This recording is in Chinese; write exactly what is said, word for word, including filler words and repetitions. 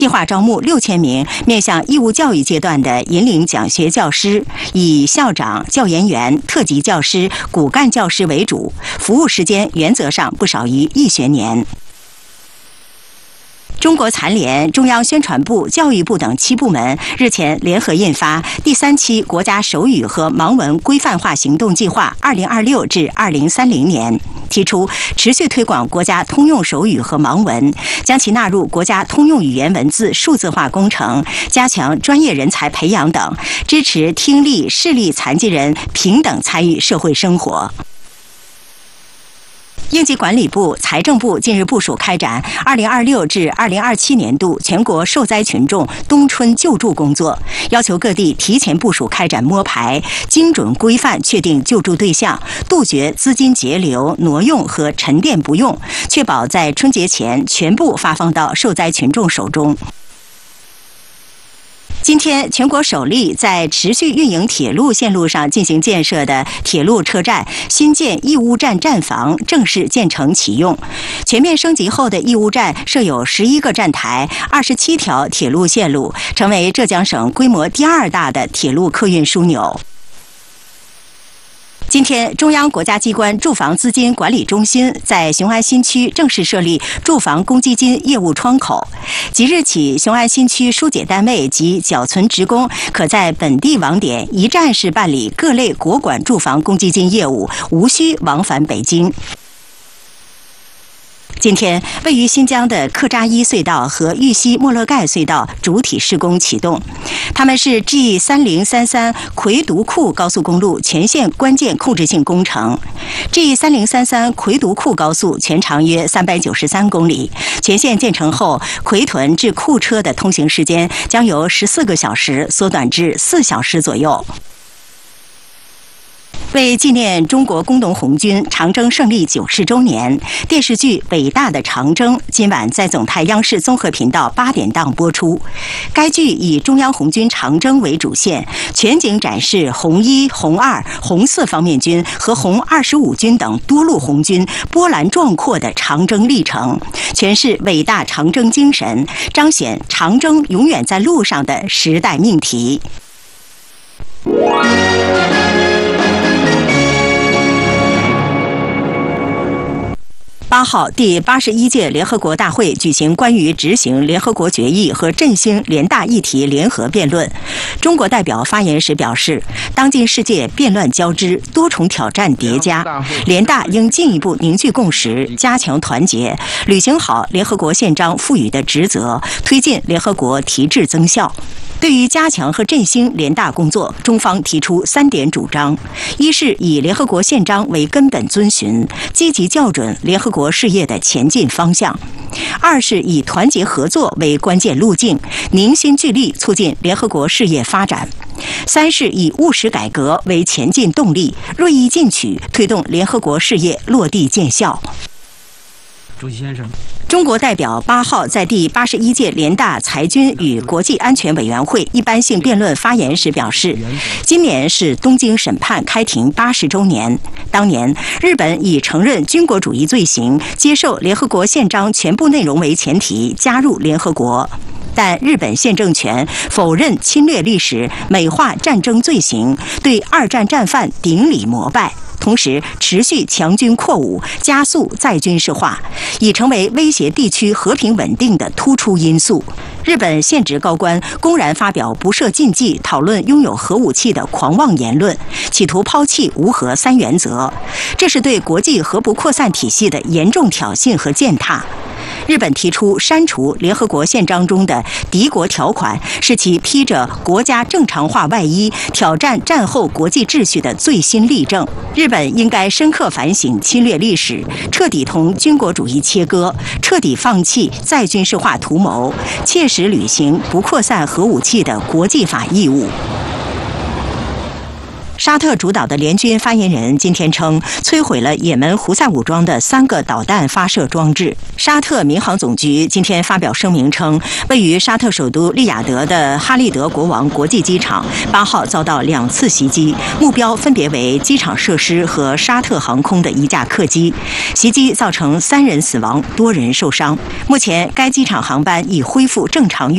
计划招募六千名面向义务教育阶段的引领讲学教师，以校长、教研员、特级教师、骨干教师为主，服务时间原则上不少于一学年。中国残联、中央宣传部、教育部等七部门日前联合印发第三期国家手语和盲文规范化行动计划（二零二六至二零三零年），提出持续推广国家通用手语和盲文，将其纳入国家通用语言文字数字化工程，加强专业人才培养等，支持听力、视力残疾人平等参与社会生活。应急管理部、财政部近日部署开展二零二六至二零二七年度全国受灾群众冬春救助工作，要求各地提前部署开展摸排，精准规范确定救助对象，杜绝资金截流、挪用和沉淀不用，确保在春节前全部发放到受灾群众手中。今天，全国首例在持续运营铁路线路上进行建设的铁路车站新建义乌站站房正式建成启用。全面升级后的义乌站设有十一个站台、二十七条铁路线路，成为浙江省规模第二大的铁路客运枢纽。今天，中央国家机关住房资金管理中心在雄安新区正式设立住房公积金业务窗口。即日起，雄安新区疏解单位及缴存职工可在本地网点一站式办理各类国管住房公积金业务，无需往返北京。今天，位于新疆的克扎伊隧道和玉溪莫勒盖隧道主体施工启动，它们是 G 三零三三魁独库高速公路全线关键控制性工程。G 三零三三魁独库高速全长约三百九十三公里，全线建成后，奎屯至库车的通行时间将由十四个小时缩短至四小时左右。为纪念中国工农红军长征胜利九十周年，电视剧《伟大的长征》今晚在总台央视综合频道八点档播出。该剧以中央红军长征为主线，全景展示红一、红二、红四方面军和红二十五军等多路红军波澜壮阔的长征历程，诠释伟大长征精神，彰显长征永远在路上的时代命题。八号，第八十一届联合国大会举行关于执行联合国决议和振兴联大议题联合辩论。中国代表发言时表示，当今世界变乱交织，多重挑战叠加，联大应进一步凝聚共识，加强团结，履行好联合国宪章赋予的职责，推进联合国提质增效。对于加强和振兴联大工作，中方提出三点主张：一是以联合国宪章为根本遵循，积极校准联合国事业的前进方向；二是以团结合作为关键路径，凝心聚力促进联合国事业发展；三是以务实改革为前进动力，锐意进取，推动联合国事业落地见效。 主席先生， 中国代表八号在第八十一届联大裁军与国际安全委员会一般性辩论发言时表示，今年是东京审判开庭八十周年。当年，日本以承认军国主义罪行、接受联合国宪章全部内容为前提加入联合国。但日本现政权否认侵略历史，美化战争罪行，对二战战犯顶礼膜拜，同时持续强军扩武，加速再军事化，已成为威胁地区和平稳定的突出因素。日本现职高官公然发表不设禁忌讨论拥有核武器的狂妄言论，企图抛弃无核三原则，这是对国际核不扩散体系的严重挑衅和践踏。日本提出删除联合国宪章中的敌国条款，是其披着国家正常化外衣挑战战后国际秩序的最新例证。日本应该深刻反省侵略历史，彻底同军国主义切割，彻底放弃再军事化图谋，切实履行不扩散核武器的国际法义务。沙特主导的联军发言人今天称，摧毁了也门胡塞武装的三个导弹发射装置。沙特民航总局今天发表声明称，位于沙特首都利雅得的哈利德国王国际机场八号遭到两次袭击，目标分别为机场设施和沙特航空的一架客机。袭击造成三人死亡，多人受伤。目前该机场航班已恢复正常运